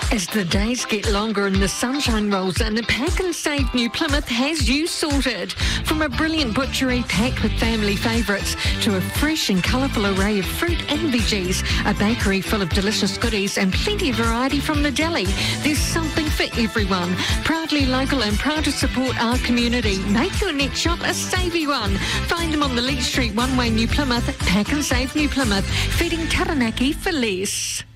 As the days get longer and the sunshine rolls in, Pack and Save New Plymouth has you sorted. From a brilliant butchery packed with family favourites to a fresh and colourful array of fruit and veggies, a bakery full of delicious goodies and plenty of variety from the deli. There's something for everyone. Proudly local and proud to support our community. Make your next shop a savvy one. Find them on the Leach Street One Way New Plymouth. Pack and Save New Plymouth, feeding Taranaki for less.